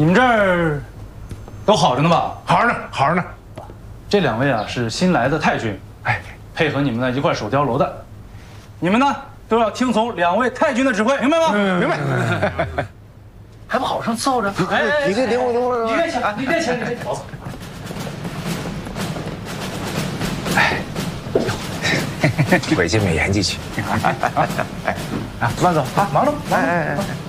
你们这儿都好着呢吧？ 好着呢，好着呢。 这2位啊是新来的太君，配合你们呢一块守碉楼的。你们呢都要听从2位太君的指挥，明白吗？ 明白。 还不好上伺候着？ 你这等会儿， 你别抢，你别抢，你别抢。 回去美言几句。 慢走啊，忙着，忙着。